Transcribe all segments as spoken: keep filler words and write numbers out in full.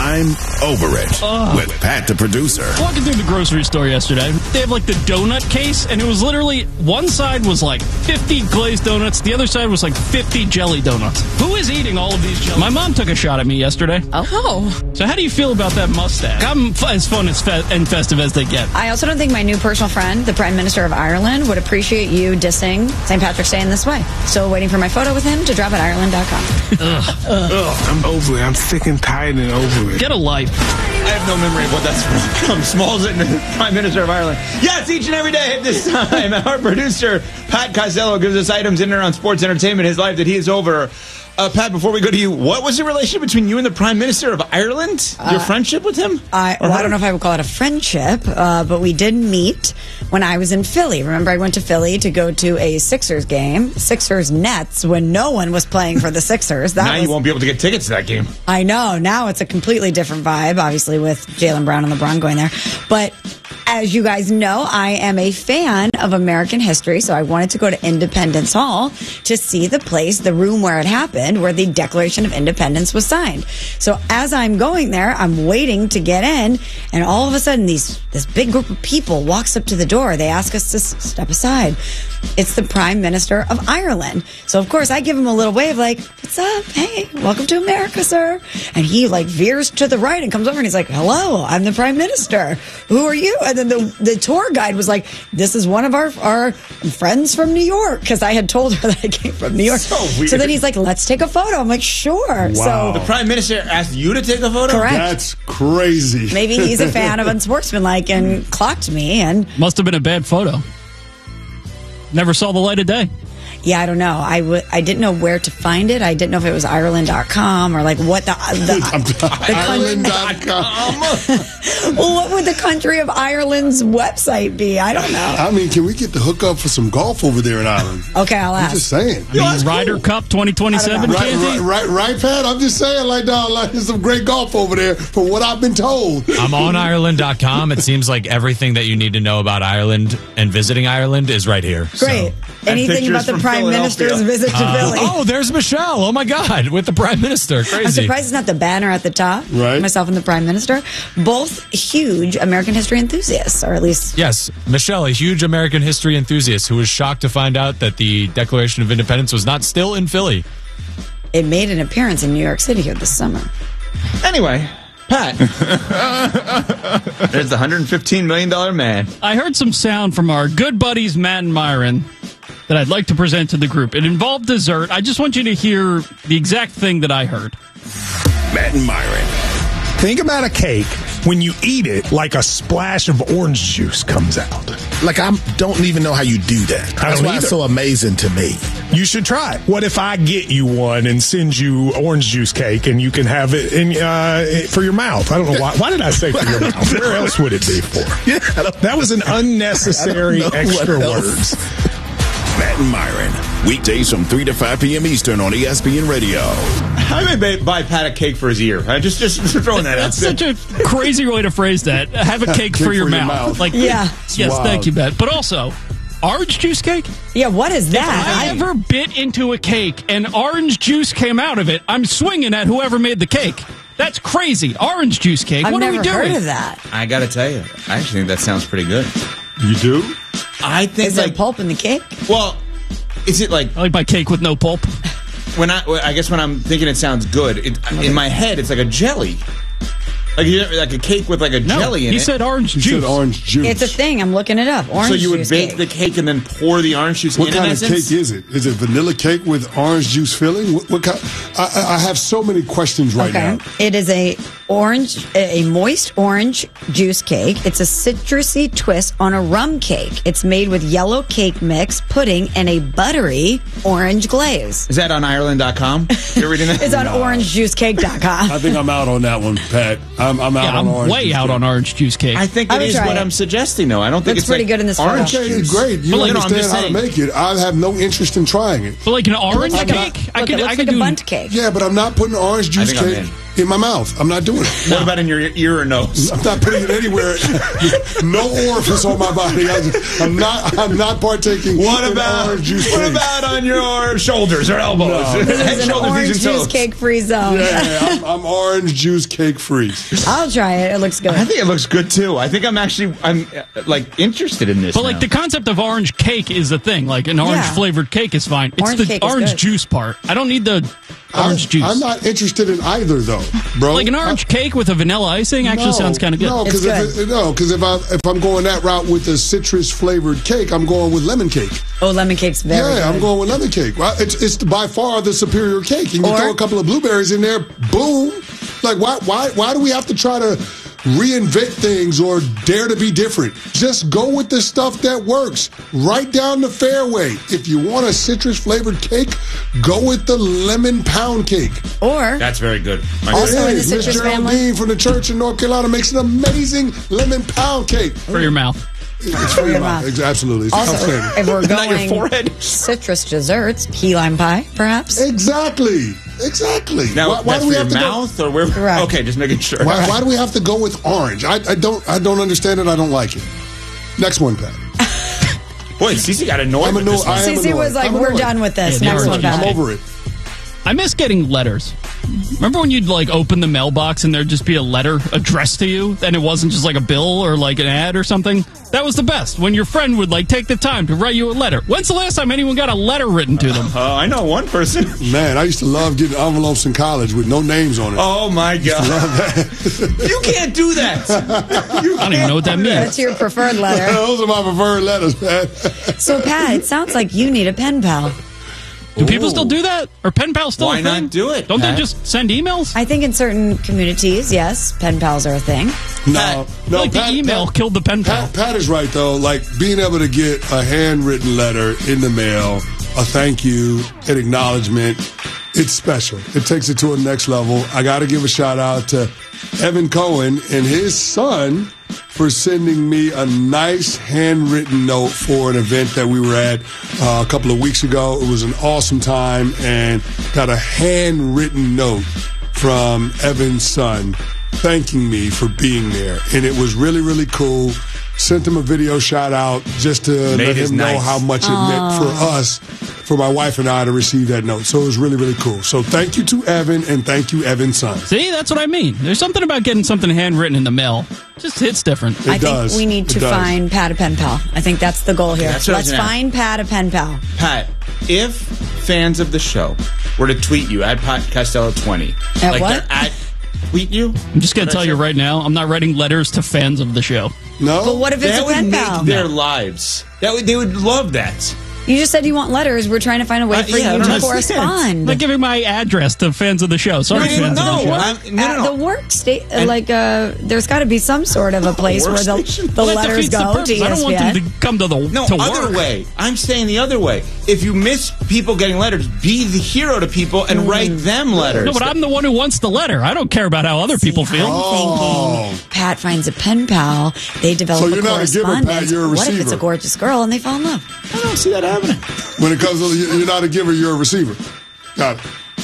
I'm Over It Ugh. with Pat the producer. Walking through the grocery store yesterday, they have like the donut case, and it was literally, one side was like fifty glazed donuts, the other side was like fifty jelly donuts. Who is eating all of these jelly? My mom took a shot at me yesterday. Oh. So how do you feel about that mustache? I'm f- as fun as fe- and festive as they get. I also don't think my new personal friend, the Prime Minister of Ireland, would appreciate you dissing Saint Patrick's Day in this way. Still waiting for my photo with him to drop at Ireland dot com. Ugh. Ugh, I'm over it. I'm sick and tired and over it. Get a life. I have no memory of what that's from. Smalls and the Prime Minister of Ireland. Yes, each and every day at this time, our producer, Pat Costello, gives us items in and around sports entertainment, his life that he is over. Uh, Pat, before we go to you, what was the relationship between you and the Prime Minister of Ireland? Your uh, friendship with him? I, well, I don't know if I would call it a friendship, uh, but we did meet when I was in Philly. Remember, I went to Philly to go to a Sixers game, Sixers Nets, when no one was playing for the Sixers. That now was, you won't be able to get tickets to that game. I know. Now it's a completely different vibe, obviously, with Jaylen Brown and LeBron going there. But as you guys know, I am a fan of American history, so I wanted to go to Independence Hall to see the place, the room where it happened, where the Declaration of Independence was signed. So as I'm going there, I'm waiting to get in, and all of a sudden, these this big group of people walks up to the door. They ask us to step aside. It's the Prime Minister of Ireland. So, of course, I give him a little wave like, what's up? Hey, welcome to America, sir. And he, like, veers to the right and comes over and he's like, hello, I'm the Prime Minister. Who are you? And then the, the tour guide was like, this is one of our, our friends from New York, because I had told her that I came from New York. So weird. So then he's like, let's take a photo. I'm like, sure. Wow. So The Prime Minister asked you to take a photo? Correct. That's crazy. Maybe he's a fan of Unsportsmanlike and clocked me. And Must have been a bad photo. Never saw the light of day. yeah, I don't know. I w- I didn't know where to find it. I didn't know if it was Ireland dot com or like what the, the, the Ireland dot com. well, what would the country of Ireland's website be? I don't know. I mean, can we get the hookup for some golf over there in Ireland? Okay, I'll I'm ask. just saying. I mean, Ryder cool. Cup twenty twenty-seven, Right, Candy? right, right, right, Pat? I'm just saying, like, dog, like, there's some great golf over there from what I've been told. I'm on Ireland dot com. It seems like everything that you need to know about Ireland and visiting Ireland is right here. Great. So. Anything pictures about the from Prime Minister's Philadelphia. visit to Uh, Philly? oh, there's Michelle. Oh, my God. With the Prime Minister. Crazy. I'm surprised it's not the banner at the top. Right. Myself and the Prime Minister. Both huge American history enthusiasts, or at least. Yes, Michelle, a huge American history enthusiast who was shocked to find out that the Declaration of Independence was not still in Philly. It made an appearance in New York City here this summer. Anyway, Pat. There's the one hundred fifteen million dollars man. I heard some sound from our good buddies Matt and Myron that I'd like to present to the group. It involved dessert. I just want you to hear the exact thing that I heard. Matt and Myron. Think about a cake. When you eat it, like a splash of orange juice comes out. Like, I don't even know how you do that. I That's don't why either. it's so amazing to me. You should try it. What if I get you one and send you orange juice cake and you can have it in uh, for your mouth? I don't know why. Why did I say for your mouth? Where else would it be for? Yeah, I don't- That was an unnecessary I don't know extra what else. words. Matt and Myron. Weekdays from three to five p.m. Eastern on E S P N Radio. I may buy Pat a cake for his ear. I just just throwing that out That's there. such a crazy way to phrase that. Have a cake, for, your, for your mouth. mouth. Like, Yeah. Yes, wild. thank you, Matt. But also, orange juice cake? Yeah, what is If that? I ever bit into a cake and orange juice came out of it, I'm swinging at whoever made the cake. That's crazy. Orange juice cake. I've what never are we doing? heard of that. I gotta tell you, I actually think that sounds pretty good. You do? I think Is there like pulp in the cake? well, is it like I like my cake with no pulp. when I I guess when I'm thinking it sounds good, it, in my head it's like a jelly, like you like a cake with like a No, jelly in he it. said orange You juice. said orange juice. It's a thing. I'm looking it up. Orange so you would juice bake cake. the cake and then pour the orange juice What in. kind in of essence? cake is it? Is it vanilla cake with orange juice filling? What, what kind? I, I I have so many questions right Okay. now. It is a orange, a moist orange juice cake. It's a citrusy twist on a rum cake. It's made with yellow cake mix, pudding, and a buttery orange glaze. Is that on Ireland dot com? You're reading that? It's on orange juice cake dot com. I think I'm out on that one, Pat. I'm, I'm out yeah, on I'm orange way juice out cake. on orange juice cake. I think I it would is try what it. I'm suggesting, though. I don't think Looks it's pretty like good in this orange photo. Okay, juice. great. You But like, no, I'm understand just how to saying. make it. I have no interest in trying it. but like an orange Like cake? a, I look, could, it looks I could like do a bundt cake. Yeah, but I'm not putting orange I juice think I'm cake. in. in my mouth. I'm not doing it. What about in your ear or nose? I'm not putting it anywhere. No orifice on my body. I'm not. I'm not partaking. What in about orange juice what cake. about on your shoulders or elbows? No. This Head, is an shoulders, orange knees, and juice toes. cake free zone. Yeah, I'm, I'm orange juice cake free. I'll try it. It looks good. I think it looks good too. I think I'm actually I'm uh, like interested in this. But like now. the concept of orange cake is the thing. Like an orange Yeah. flavored cake is fine. It's Orange the cake is orange good. juice part. I don't need the orange I'm, juice. I'm not interested in either, though, bro. Like an orange cake with a vanilla icing actually No, sounds kind of good. No, It's because if, it- no, 'cause if I if I'm going that route with a citrus flavored cake, I'm going with lemon cake. Oh, lemon cake's very yeah, good. I'm going with lemon cake. Well, It's it's by far the superior cake. And you Or- throw a couple of blueberries in there, boom. Like why why why do we have to try to reinvent things or dare to be different? Just go with the stuff that works. Right down the fairway. If you want a citrus flavored cake, go with the lemon pound cake. Or That's very good. My Also favorite. in the Miss citrus Geraldine family? from the church in North Carolina makes an amazing lemon pound cake. For your mouth. It's for your mouth. Ex- Absolutely. It's also, outstanding. if we're Not your going forehead. citrus desserts, key lime pie, perhaps. Exactly. Exactly. Now, why why that's do we for have your to mouth or where? Correct. Okay, just making sure. go? Why, why do we have to go with orange? I, I don't. I don't understand it. I don't like it. Next one, Pat. Boy, Cece got annoyed I'm with annoyed. this one. I am Cece annoyed. was like, I'm we're annoyed. done with this. Yeah, Next the one, orange Pat. I'm over it. I miss getting letters. Remember when you'd like open the mailbox and there'd just be a letter addressed to you and it wasn't just like a bill or like an ad or something? That was the best. When your friend would like take the time to write you a letter. When's the last time anyone got a letter written to them? Uh, I know one person. Man, I used to love getting envelopes in college with no names on it. Oh my god! You can't do that. You I don't even know what that means. That's your preferred letter. Those are my preferred letters, man. So, Pat, it sounds like you need a pen pal. Do people still do that? Or pen pals still Why a thing? not do it, Don't Pat? they just send emails? I think in certain communities, yes, pen pals are a thing. No, no. like Pat, the email Pat, killed the pen pal. Pat, Pat is right though. Like being able to get a handwritten letter in the mail, a thank you, an acknowledgement. It's special. It takes it to a next level. I got to give a shout out to Evan Cohen and his son for sending me a nice handwritten note for an event that we were at uh, a couple of weeks ago. It was an awesome time and got a handwritten note from Evan's son thanking me for being there. And it was really, really cool. Sent him a video shout out just to Made let his him know nice. how much it meant for us, for my wife and I to receive that note. So it was really, really cool. So thank you to Evan and thank you, Evan's son. See, that's what I mean. There's something about getting something handwritten in the mail. Just hits different. It I think does. we need It to does. find Pat a pen pal. I think that's the goal here. that's what I was Let's gonna find Pat a pen pal. Pat, if fans of the show were to tweet you at Pat Costello twenty, At like what? they're at tweet you, I'm just going to What I tell you said? right now, I'm not writing letters to fans of the show. No? But what if it's that a would pen make pal? their lives. That would they would love that. You just said you want letters. We're trying to find a way Uh, for yeah, I you don't to understand. correspond. I'm not giving my address to fans of the show. Sorry, No, fans no, of the show. I'm- no, no, At no. the work state, And- like uh, there's got to be some sort of a place where the, workstation? the Well, that letters defeats the go purpose. to E S P N. I don't want them to come to the No, to other work. way. I'm saying the other way. If you miss people getting letters, be the hero to people and write them letters. No, but I'm the one who wants the letter. I don't care about how other people feel. Oh. Pat finds a pen pal. They develop So a you're not a giver, Pat, correspondence. you're a What if it's receiver. a gorgeous girl and they fall in love? I don't see that happening. When it comes to, you're not a giver, you're a receiver. Got it.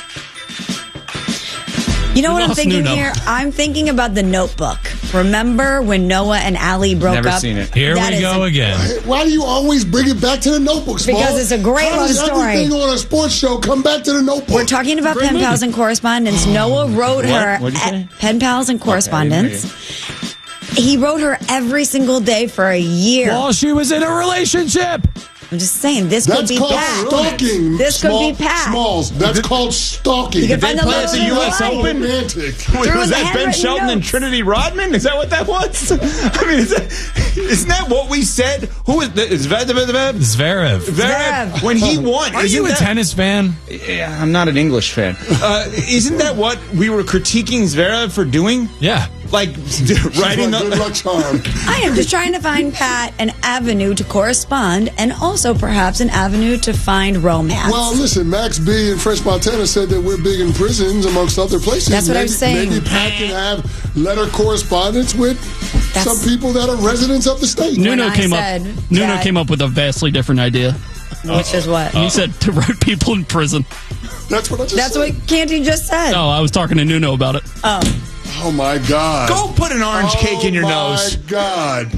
You know what I'm lost thinking Nuno. here? I'm thinking about The Notebook. Remember when Noah and Allie broke Never up? seen it. Here That we is go a- again. Why do you always bring it back to the Notebook, Smalls? Because it's a great How love does story. everything on a sports show come back to the Notebook? We're talking about Great pen pals movie. and correspondence. Noah wrote What? her What'd you at- say? pen pals and correspondence. He wrote her every single day for a year. While she was in a relationship. I'm just saying, this could That's be called Pat. stalking. This could Small- be Pat. Smalls. That's called stalking. You can They find the play at letter the in U S life. Open? Romantic. Wait, Through was the that Ben handwritten Shelton and notes. Trinity Rodman? Is that what that was? I mean, is that, isn't that what we said? Who is that? Is Zverev? Zverev. Zverev. When he won. Are isn't you a that- tennis fan? Yeah, I'm not an English fan. Uh, isn't that what we were critiquing Zverev for doing? Yeah. Like writing Good the. luck charm. I am just trying to find Pat an avenue to correspond and also perhaps an avenue to find romance. Well, listen, Max B in French Montana said that we're big in prisons, amongst other places. That's what maybe, I'm saying. Maybe Pat can have letter correspondence with That's- some people that are residents of the state. When Nuno I came said up. Nuno that- came up with a vastly different idea. Which is what? He said to write people in prison. That's what I just That's said. what Canty just said. Oh, I was talking to Nuno about it. Oh. Oh, my God. Go put an orange oh cake in your my nose. God.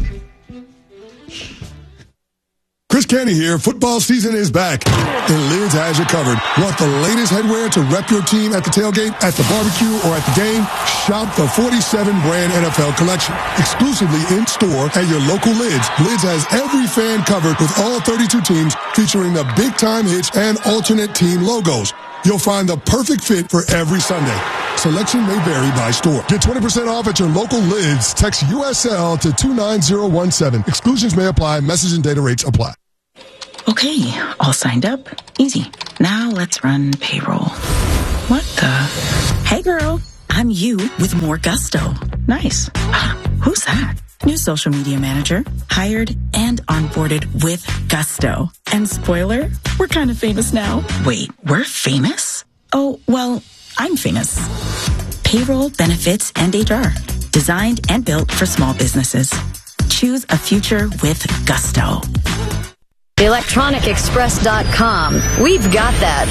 Chris Canty here. Football season is back, and Lids has you covered. Want the latest headwear to rep your team at the tailgate, at the barbecue, or at the game? Shop the forty-seven brand N F L collection. Exclusively in-store at your local Lids. Lids has every fan covered with all thirty-two teams, featuring the big-time hits and alternate team logos. You'll find the perfect fit for every Sunday. Selection may vary by store. Get twenty percent off at your local Lids. Text U S L to two nine zero one seven. Exclusions may apply. Message and data rates apply. Okay, all signed up. Easy. Now let's run payroll. What the? Hey girl, I'm you with more gusto. Nice. Who's that? New social media manager. Hired and onboarded with gusto. And spoiler, we're kind of famous now. Wait, we're famous? Oh, well, I'm famous. Payroll, benefits, and H R. Designed and built for small businesses. Choose a future with gusto. electronic express dot com. We've got that.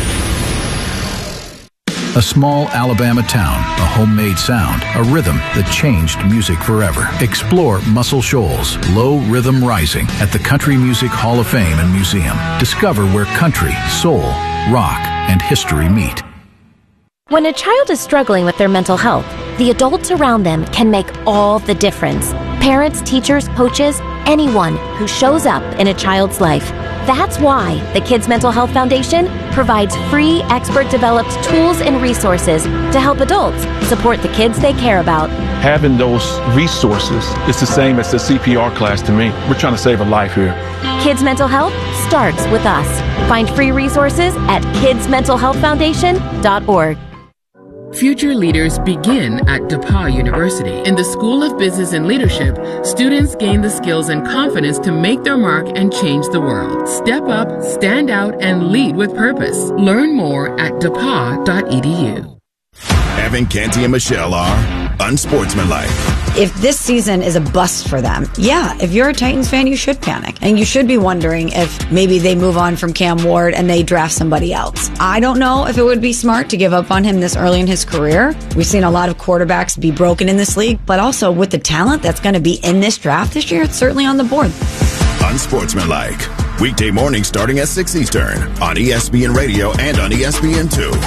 A small Alabama town, a homemade sound, a rhythm that changed music forever. Explore Muscle Shoals, Low Rhythm Rising at the Country Music Hall of Fame and Museum. Discover where country, soul, rock, and history meet. When a child is struggling with their mental health, the adults around them can make all the difference. Parents, teachers, coaches, anyone who shows up in a child's life. That's why the Kids Mental Health Foundation provides free, expert-developed tools and resources to help adults support the kids they care about. Having those resources is the same as the C P R class to me. We're trying to save a life here. Kids Mental Health starts with us. Find free resources at kids mental health foundation dot org. Future leaders begin at DePauw University. In the School of Business and Leadership, students gain the skills and confidence to make their mark and change the world. Step up, stand out, and lead with purpose. Learn more at depaw dot e d u. Evan, Canty, and Michelle are unsportsmanlike. If this season is a bust for them, yeah, if you're a Titans fan, you should panic. And you should be wondering if maybe they move on from Cam Ward and they draft somebody else. I don't know if it would be smart to give up on him this early in his career. We've seen a lot of quarterbacks be broken in this league, but also with the talent that's going to be in this draft this year, it's certainly on the board. Unsportsmanlike. Weekday morning starting at six Eastern on E S P N Radio and on E S P N two.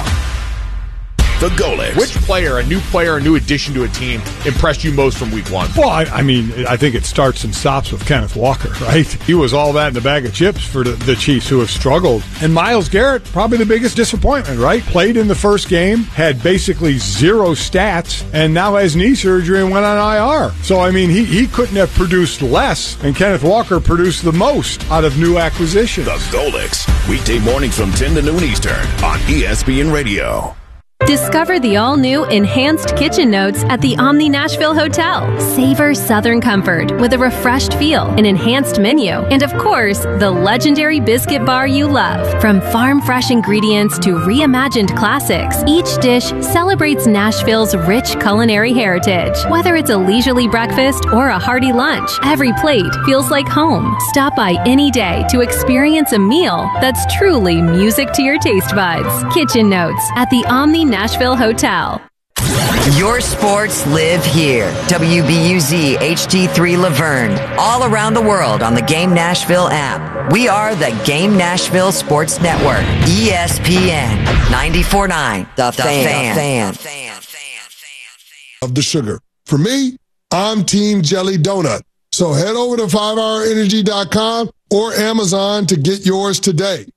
The Golics. Which player, a new player, a new addition to a team, impressed you most from week one? Well, I, I mean, I think it starts and stops with Kenneth Walker, right? He was all that in a bag of chips for the, the Chiefs, who have struggled. And Myles Garrett, probably the biggest disappointment, right? Played in the first game, had basically zero stats, and now has knee surgery and went on I R. So, I mean, he, he couldn't have produced less, and Kenneth Walker produced the most out of new acquisitions. The Golics. Weekday mornings from ten to noon Eastern on E S P N Radio. Discover the all-new Enhanced Kitchen Notes at the Omni Nashville Hotel. Savor Southern comfort with a refreshed feel, an enhanced menu, and of course, the legendary biscuit bar you love. From farm-fresh ingredients to reimagined classics, each dish celebrates Nashville's rich culinary heritage. Whether it's a leisurely breakfast or a hearty lunch, every plate feels like home. Stop by any day to experience a meal that's truly music to your taste buds. Kitchen Notes at the Omni Nashville Hotel. Your sports live here. W B U Z H D three Laverne. All around the world on the Game Nashville app. We are the Game Nashville Sports Network. E S P N ninety-four point nine. The, the Fan. fan. Of the sugar. For me, I'm Team Jelly Donut. So head over to five hour energy dot com or Amazon to get yours today.